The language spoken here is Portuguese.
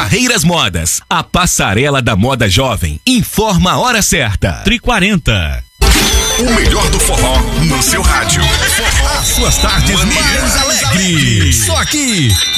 Barreiras Modas, a passarela da moda jovem. Informa a hora certa. 3h40. O melhor do forró no seu rádio. As suas tardes mais alegres. Só aqui